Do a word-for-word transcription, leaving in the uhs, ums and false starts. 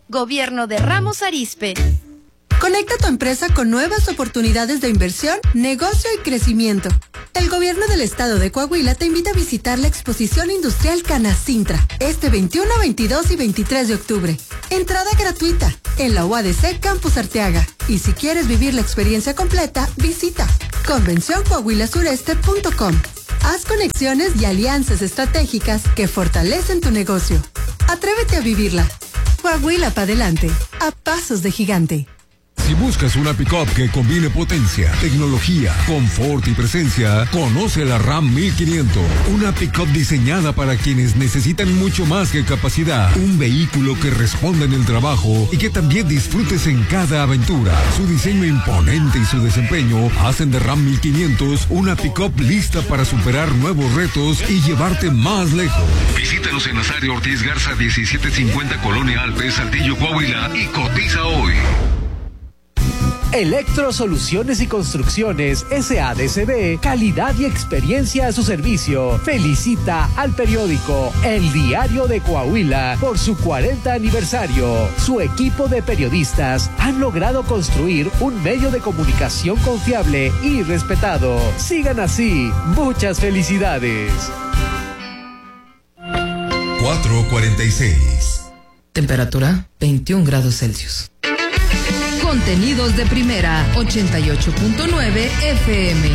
Gobierno de Ramos Arizpe. Conecta tu empresa con nuevas oportunidades de inversión, negocio y crecimiento. El Gobierno del Estado de Coahuila te invita a visitar la exposición industrial Canacintra este veintiuno, veintidós y veintitrés de octubre. Entrada gratuita en la U A D C Campus Arteaga. Y si quieres vivir la experiencia completa, visita convención coahuila sureste punto com. Haz conexiones y alianzas estratégicas que fortalecen tu negocio. Atrévete a vivirla. Coahuila para adelante, a pasos de gigante. Si buscas una pick-up que combine potencia, tecnología, confort y presencia, conoce la RAM mil quinientos. Una pick-up diseñada para quienes necesitan mucho más que capacidad. Un vehículo que responda en el trabajo y que también disfrutes en cada aventura. Su diseño imponente y su desempeño hacen de RAM mil quinientos una pick-up lista para superar nuevos retos y llevarte más lejos. Visítanos en Nazario Ortiz Garza diecisiete cincuenta Colonia Alpes, Saltillo, Coahuila y cotiza hoy. Electro Soluciones y Construcciones S A D C B, calidad y experiencia a su servicio. Felicita al periódico El Diario de Coahuila por su cuarenta aniversario. Su equipo de periodistas han logrado construir un medio de comunicación confiable y respetado. Sigan así. Muchas felicidades. cuatro cuarenta y seis. Temperatura veintiún grados Celsius. Contenidos de primera, ochenta y ocho punto nueve F M.